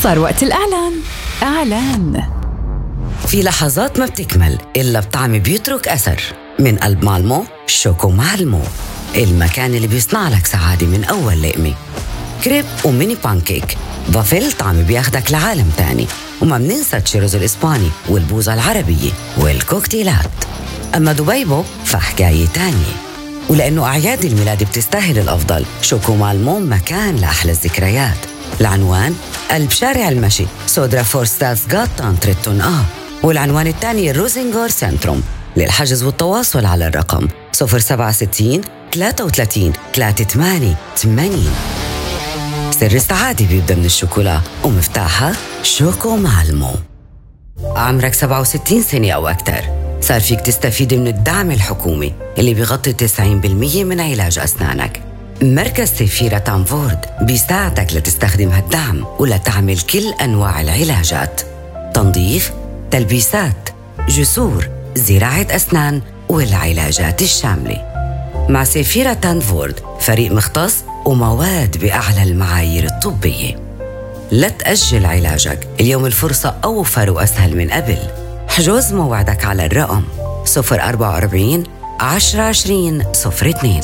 صار وقت الإعلان. إعلان. في لحظات ما بتكمل إلا بطعم بيترك أثر. من قلب مالمو شوكو مالمو، المكان اللي بيصنع لك سعادة من أول لقمة. كريب وميني بانكيك، بافل طعم بياخدك لعالم تاني. وما مننسى تشيروز الإسباني والبوظة العربية والكوكتيلات. أما دبيبو فحكاية تانية. ولأنه أعياد الميلاد بتستاهل الأفضل، شوكو مالمو مكان لأحلى الذكريات. العنوان قلب شارع المشي، سودرا فورستاس غاتان تريتون والعنوان الثاني روزنغور سنتروم. للحجز والتواصل على الرقم 067 33 3880. سر السعادة بيبدأ من الشوكولا ومفتاحها شوكو مالمو. عمرك 67 سنة أو أكثر، صار فيك تستفيد من الدعم الحكومي اللي بيغطي 90% من علاج أسنانك. مركز سيفيرا تانفورد بيساعدك لتستخدم هالدعم ولتعمل كل أنواع العلاجات: تنظيف، تلبيسات، جسور، زراعة أسنان والعلاجات الشاملة. مع سيفيرا تانفورد فريق مختص ومواد بأعلى المعايير الطبية. لا تأجل علاجك، اليوم الفرصة أوفر وأسهل من قبل. حجز موعدك على الرقم 044 1020 02.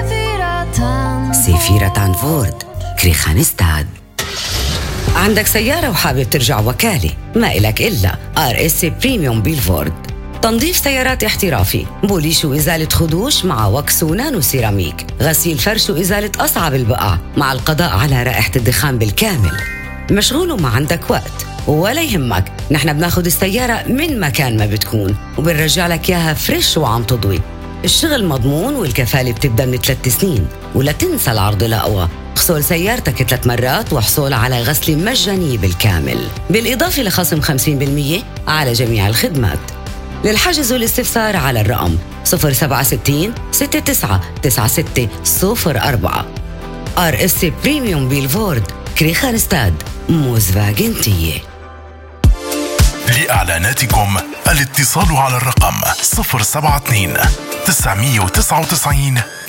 سيفيرا تانفورد، كريخانستاد. عندك سيارة وحابب ترجع وكالة؟ ما إلك إلا RS بريميوم بيلفورد. تنظيف سيارات احترافي، بوليش وإزالة خدوش مع وكس ونانو سيراميك، غسيل فرش وإزالة أصعب البقع مع القضاء على رائحة الدخان بالكامل. مشغول وما عندك وقت؟ ولا يهمك، نحن بناخد السيارة من مكان ما بتكون وبنرجع لك إياها فريش وعم تضوي. الشغل مضمون والكفالة بتبدأ من 3 سنين. ولا تنسى العرض الأقوى، اغسل سيارتك 3 مرات واحصل على غسل مجاني بالكامل، بالإضافة لخصم 50% على جميع الخدمات. للحجز والاستفسار على الرقم 067 69 96 04. RS بريميوم بيلفورد، كريخانستاد، موزفاغن تيه. لإعلاناتكم الاتصال على الرقم 072 999